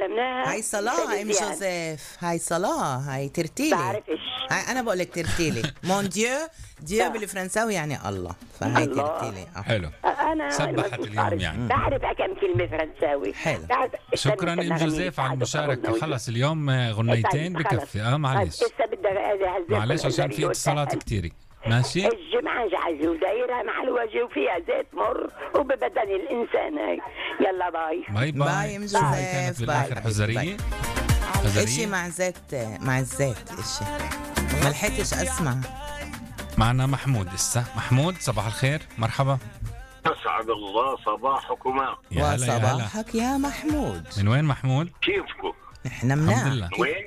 علمناها. هاي صلاة ام جوزيف، هاي صلاة، هاي ترتيلي. بعرفش. هاي انا بقول لك ترتيلي. مون ديو، ديو بالفرنساوي يعني الله، فهاي الله. ترتيلي. حلو. انا سبحت اليوم يعني. بعرف كم كلمه فرنساوي. حلو. شكرا ام جوزيف على المشاركه. خلص اليوم غنيتين بكفي. معلش هسه بدك معلش عشان في اتصالات كتيرة. ماشي. الجمعة جعزي ودايرة مع الوجه وفيها زيت مر وببدن الإنسان. هاي يلا باي. باي باي ام هاي جوزيف. كانت بالاخر حزريه. اشي مع زيت، مع الزيت اشي ما لحقتش اسمع. معنا محمود لسه. محمود صباح الخير، مرحبا. أسعد الله صباحكما. يا هلا يا هلا. وصباحك يا محمود. من وين محمود؟ كيفكم؟ احنا الحمد مناح. لله. وين؟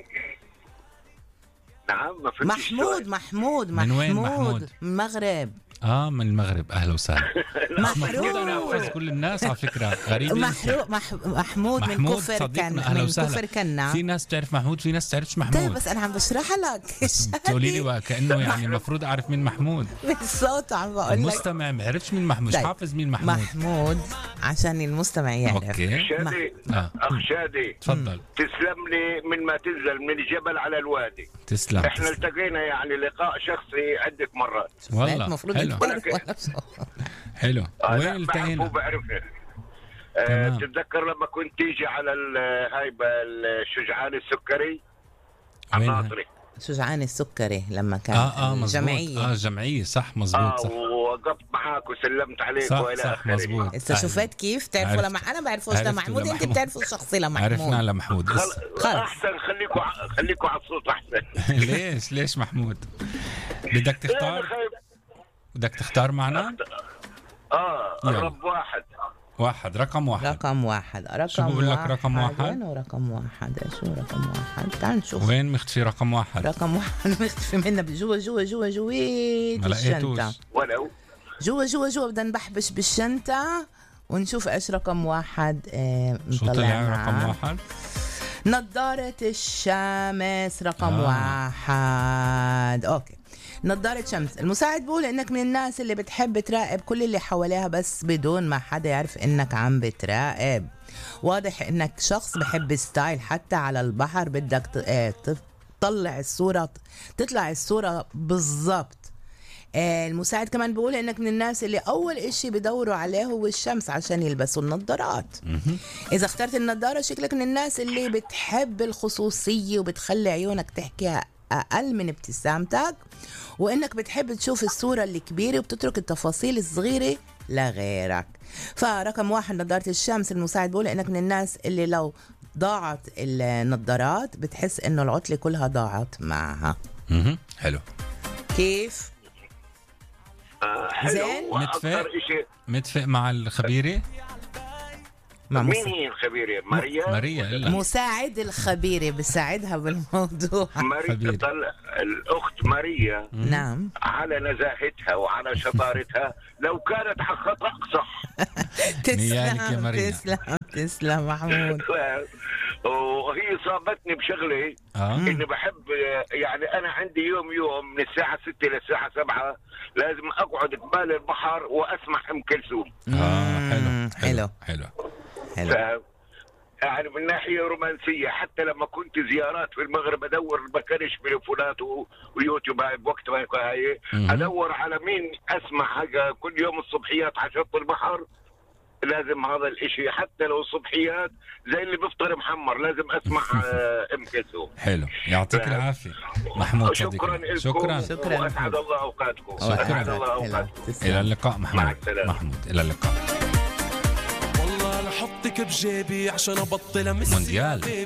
نعم ما فهمتش محمود من وين محمود؟ من المغرب. من المغرب. اهلا وسهلا. محمود انا محروق احفظ كل الناس على فكره. غريب. محمود من كفر كان، اهلا من وسهلا. كفر كنا. في ناس تعرف محمود، في ناس تعرفش محمود. طيب بس انا عم بشرح لك. تقولي لي بقى كانه يعني المفروض اعرف مين محمود. من صوته عم بقول لك. المستمع ما يعرفش مين محمود، مش طيب. حافظ مين محمود. محمود عشان المستمع يعرف. اوكي شادي أخ شادي تفضل. تسلم لي من ما تنزل من الجبل على الوادي. تسلم. احنا التقينا يعني لقاء شخصي عدة مرات. والله المفروض حلو حلو. وين لا، التقينا؟ بعرفه. تمام. تتذكر لما كنت تيجي على هاي الشجعان السكري وين؟ الناصري. شجعان السكري لما كان مزبوط. جمعية. جمعية صح. مزبوط صح. ووقفت معاك وسلمت عليك صح والى صح اخره. مزبوط. انت شفت كيف تعرفوا عرفت. لما انا بعرفوش عرفت لمحمود، انت لمحمود. بتعرفوا الشخصي لمحمود. عرفنا لمحمود. خلص. احسن خليكوا على الصوت احسن. ليش محمود؟ بدك تختار؟ بدك تختار معنا؟ يلا. رب واحد. رقم واحد. رقم واحد. شو بقول لك رقم واحد؟ وين رقم واحد؟ شو رقم واحد؟ تعال نشوف. وين مختفي رقم واحد؟ رقم واحد مختفي منا جوا جويت ما لقيتوش. الشنطة. ولو جوا بدنا نبحبش بالشنطة ونشوف ايش رقم واحد. شو نطلع طلع معاه. رقم واحد؟ نظارة الشمس رقم واحد. اوكي، نظارة شمس. المساعد بقول انك من الناس اللي بتحب تراقب كل اللي حواليها بس بدون ما حدا يعرف انك عم بتراقب. واضح انك شخص بحب ستايل، حتى على البحر بدك تطلع الصورة بالضبط. المساعد كمان بيقول انك من الناس اللي اول اشي بدوروا عليه هو الشمس عشان يلبسوا النظارات. اذا اخترت النظارة شكلك من الناس اللي بتحب الخصوصية وبتخلي عيونك تحكي اقل من ابتسامتك، وانك بتحب تشوف الصورة الكبيرة وبتترك التفاصيل الصغيرة لغيرك. فرقم واحد نظارة الشمس. المساعد بيقول انك من الناس اللي لو ضاعت النظارات بتحس انه العطلة كلها ضاعت معها. حلو. كيف؟ زين. متفق مع الخبيرة. مين هي الخبيرة؟ ماريا إلا. مساعد الخبيرة بساعدها بالموضوع. ماريا طلع الأخت ماريا. نعم. على نزاهتها وعلى شطارتها لو كانت حق خطأ صح. تسلم محمود. وهي صابتني بشغلة إني بحب يعني أنا عندي يوم من الساعة 6 للساعة 7 لازم أقعد قبال البحر وأسمع أم كلثوم. حلو. يعني من ناحية رومانسية، حتى لما كنت زيارات في المغرب أدور بكرش تليفونات ويوتيوب بوقت ما هاي أدور على مين أسمع حاجة كل يوم الصبحيات على شط البحر. لازم هذا الاشي حتى لو صبحيات زي اللي بفطر محمر لازم اسمع ام كلثوم. حلو. يعطيك العافية محمود صديقي. شكرا. واسعد الله اوقاتكم. اسعد الله اوقاتكم. الى اللقاء محمود. الى اللقاء. والله لحطك بجيبي عشان ابطل امس مونديال.